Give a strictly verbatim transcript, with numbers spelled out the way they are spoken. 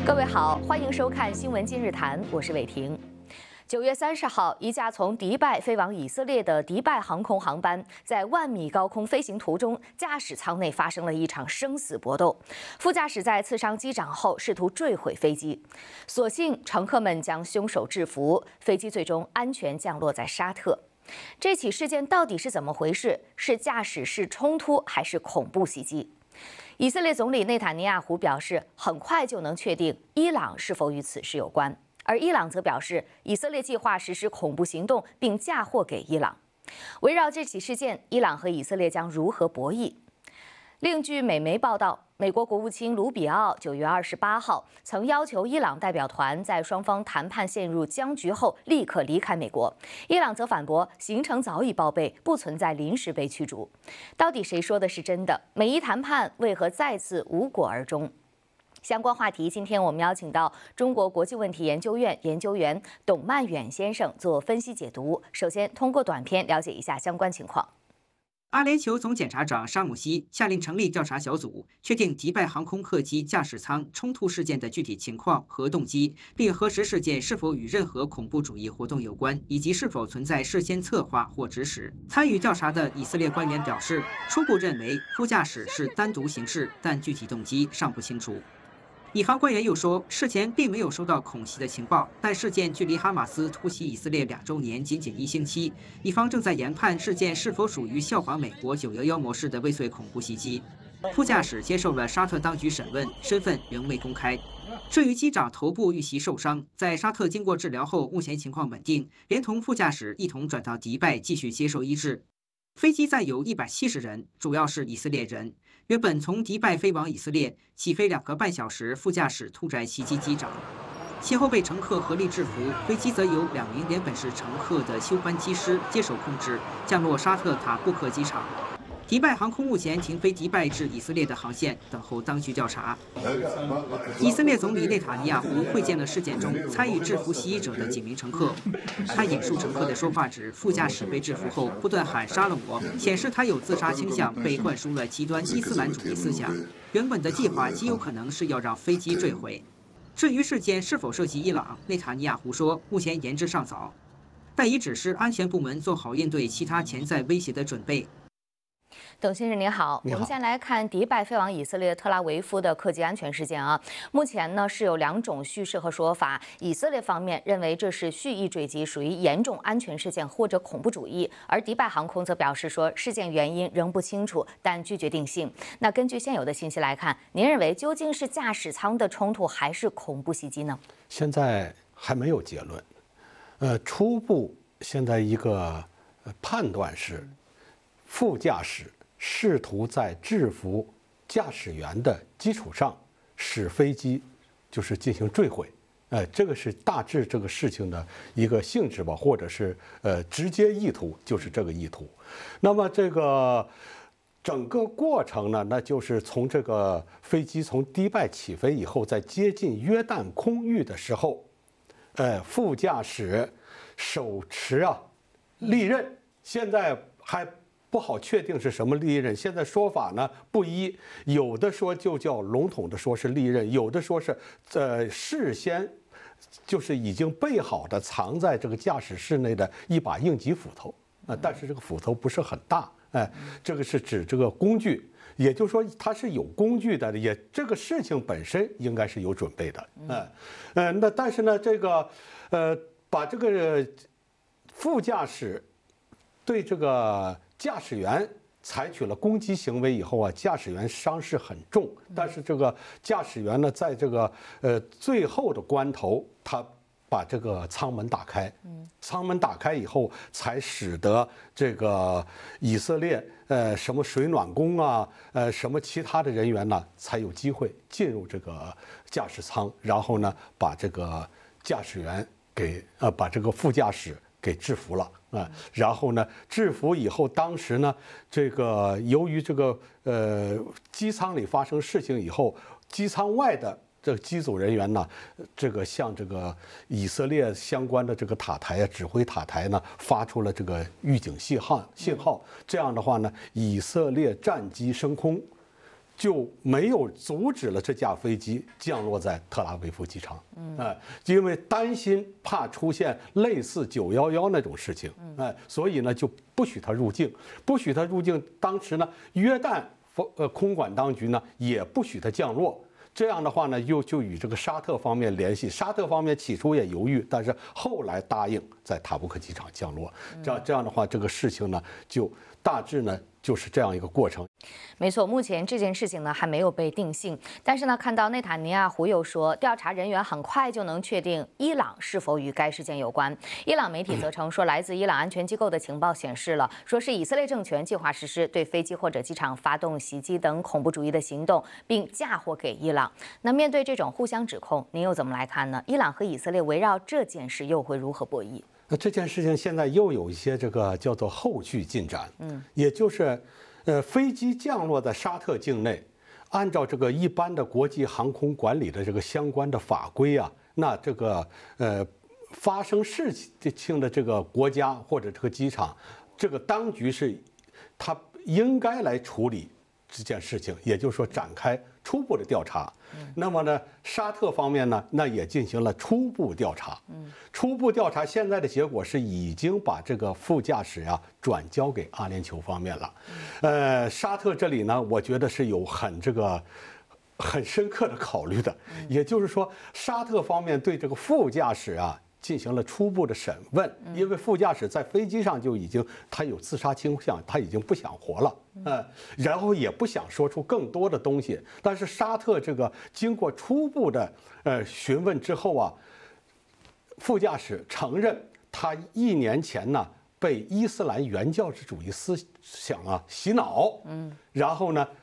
各位好，欢迎收看《新闻今日谈》，我是伟婷。九月三十号，一架从迪拜飞往以色列的迪拜航空航班，在万米高空飞行途中，驾驶舱内发生了一场生死搏斗。副驾驶在刺伤机长后，试图坠毁飞机，所幸乘客们将凶手制服，飞机最终安全降落在沙特。这起事件到底是怎么回事？是驾驶室冲突，还是恐怖袭击？以色列总理内塔尼亚胡表示，很快就能确定伊朗是否与此事有关。而伊朗则表示，以色列计划实施恐怖行动，并嫁祸给伊朗。围绕这起事件，伊朗和以色列将如何博弈？另据美媒报道，美国国务卿卢比奥九月二十八号曾要求伊朗代表团在双方谈判陷入僵局后立刻离开美国。伊朗则反驳，行程早已报备，不存在临时被驱逐。到底谁说的是真的？美伊谈判为何再次无果而终？相关话题，今天我们邀请到中国国际问题研究院研究员董曼远先生做分析解读。首先，通过短片了解一下相关情况。 阿联酋总检察长沙姆西下令成立调查小组，确定迪拜航空客机驾驶舱冲突事件的具体情况和动机，并核实事件是否与任何恐怖主义活动有关，以及是否存在事先策划或指使。参与调查的以色列官员表示，初步认为副驾驶是单独行事，但具体动机尚不清楚。以方官员又说，事前并没有收到恐袭的情报，但事件距离哈马斯突袭以色列两周年仅仅一星期，以方正在研判事件是否属于效仿美国九一一模式的未遂恐怖袭击。副驾驶接受了沙特当局审问，身份仍未公开。至于机长头部遇袭受伤，在沙特经过治疗后，目前情况稳定，连同副驾驶一同转到迪拜继续接受医治。飞机载有一百七十人，主要是以色列人。原本从迪拜飞往以色列，起飞两个半小时，副驾驶突然袭击机长，其后被乘客合力制服。飞机则由两名原本是乘客的休班机师接手控制，降落沙特塔布克机场。迪拜航空目前停飞迪拜至以色列的航线，等候当局调查。以色列总理内塔尼亚胡会见了事件中参与制服袭击者的几名乘客。他引述乘客的说话指，副驾驶被制服后不断喊杀了我，显示他有自杀倾向，被灌输了极端伊斯兰主义思想。原本的计划极有可能是要让飞机坠毁。至于事件是否涉及伊朗，内塔尼亚胡说，目前言之尚早，但已指示安全部门做好应对其他潜在威胁的准备。 董先生您好，我们先来看迪拜飞往以色列特拉维夫的客机安全事件啊。目前呢是有两种叙事和说法，以色列方面认为这是蓄意坠机，属于严重安全事件或者恐怖主义，而迪拜航空则表示说事件原因仍不清楚，但拒绝定性。那根据现有的信息来看，您认为究竟是驾驶舱的冲突还是恐怖袭击呢？ 现在还没有结论，呃，初步现在一个判断是，副驾驶试图在制服驾驶员的基础上，使飞机就是进行坠毁，呃，这个是大致这个事情的一个性质吧，或者是呃直接意图就是这个意图。那么这个整个过程呢，那就是从这个飞机从迪拜起飞以后，在接近约旦空域的时候，呃，副驾驶手持啊利刃，现在还不好确定是什么利刃，现在说法呢不一，有的说就叫笼统的说是利刃，有的说是呃事先就是已经备好的藏在这个驾驶室内的一把应急斧头，呃，但是这个斧头不是很大，哎，这个是指这个工具，也就是说它是有工具的，也这个事情本身应该是有准备的，嗯，呃，那但是呢，这个呃把这个副驾驶对这个驾驶员采取了攻击行为以后啊，驾驶员伤势很重，但是这个驾驶员呢，在这个呃最后的关头，他把这个舱门打开，舱门打开以后，才使得这个以色列呃什么水暖工啊，呃什么其他的人员呢，才有机会进入这个驾驶舱，然后呢，把这个驾驶员给呃把这个副驾驶给制服了。啊，然后呢，制服以后，当时呢，这个由于这个呃机舱里发生事情以后，机舱外的这个机组人员呢，这个向这个以色列相关的这个塔台啊，指挥塔台呢，发出了这个预警信号信号。这样的话呢，以色列战机升空， 就没有阻止了这架飞机降落在特拉维夫机场。嗯，哎，因为担心怕出现类似九幺幺那种事情，哎，所以呢就不许他入境，不许他入境。当时呢，约旦呃空管当局呢也不许他降落。这样的话呢，又就与这个沙特方面联系，沙特方面起初也犹豫，但是后来答应在塔布克机场降落。这样这样的话，这个事情呢，就大致呢就是这样一个过程。 没错，目前这件事情呢还没有被定性，但是呢，看到内塔尼亚胡又说，调查人员很快就能确定伊朗是否与该事件有关。伊朗媒体则称说，来自伊朗安全机构的情报显示了，说是以色列政权计划实施对飞机或者机场发动袭击等恐怖主义的行动，并嫁祸给伊朗。那面对这种互相指控，您又怎么来看呢？伊朗和以色列围绕这件事又会如何博弈？ 那这件事情现在又有一些这个叫做后续进展，嗯，也就是，呃，飞机降落在沙特境内，按照这个一般的国际航空管理的这个相关的法规啊，那这个呃发生事情的这个国家或者这个机场，这个当局是，他应该来处理这件事情，也就是说展开初步的调查。那么呢，沙特方面呢，那也进行了初步调查。初步调查现在的结果是已经把这个副驾驶啊转交给阿联酋方面了。呃，沙特这里呢，我觉得是有很这个很深刻的考虑的。也就是说，沙特方面对这个副驾驶啊进行了初步的审问，因为副驾驶在飞机上就已经他有自杀倾向，他已经不想活了，嗯，然后也不想说出更多的东西。但是沙特这个经过初步的呃询问之后啊，副驾驶承认他一年前呢被伊斯兰原教旨主义思想啊洗脑，嗯，然后呢